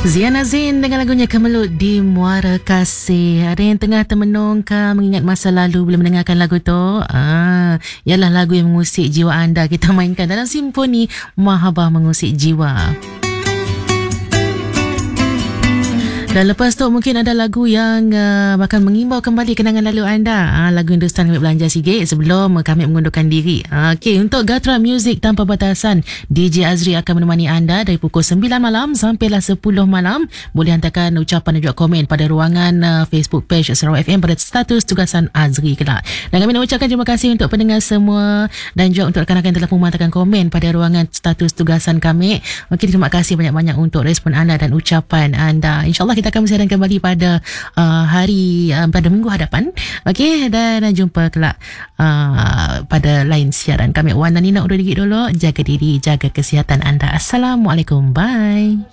Ziana Zain dengan lagunya Kemelut di Muara Kasih. Ada yang tengah termenungkam mengingat masa lalu bila mendengarkan lagu tu? Ialah lagu yang mengusik jiwa anda. Kita mainkan dalam simfoni Mahabah Mengusik Jiwa. Dan lepas tu mungkin ada lagu yang bakal mengimbau kembali kenangan lalu anda. Lagu Hindustan kami belanja sikit sebelum kami mengundurkan diri. Okey, untuk Gatra Music Tanpa Batasan, DJ Azri akan menemani anda dari pukul 9 malam sampailah 10 malam. Boleh hantarkan ucapan dan juga komen pada ruangan Facebook page Sarawak FM pada status tugasan Azri kelak. Dan kami nak ucapkan terima kasih untuk pendengar semua dan juga untuk rakan-rakan yang telah memantahkan komen pada ruangan status tugasan kami. Okey, terima kasih banyak-banyak untuk respon anda dan ucapan anda. InsyaAllah kita akan bersiaran kembali pada pada minggu hadapan. Okey, dan jumpa kelak pada lain siaran kami. Wan dan Nina undur diri dulu. Jaga diri, jaga kesihatan anda. Assalamualaikum. Bye.